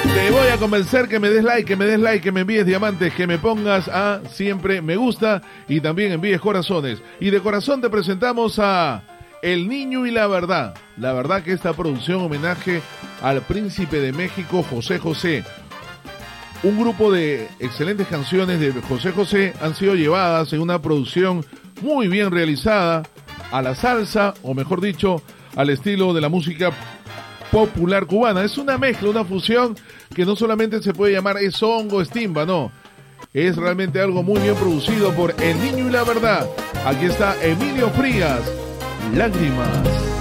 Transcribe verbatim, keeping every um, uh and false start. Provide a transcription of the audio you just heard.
Te voy a convencer que me des like, que me des like, que me envíes diamantes, que me pongas a siempre me gusta y también envíes corazones. Y de corazón te presentamos a El Niño y la Verdad. La verdad que esta producción homenaje al príncipe de México, José José. Un grupo de excelentes canciones de José José han sido llevadas en una producción muy bien realizada a la salsa, o mejor dicho, al estilo de la música popular cubana. Es una mezcla, una fusión que no solamente se puede llamar es songo, es timba, no. Es realmente algo muy bien producido por El Niño y la Verdad. Aquí está Emilio Frías, Lágrimas.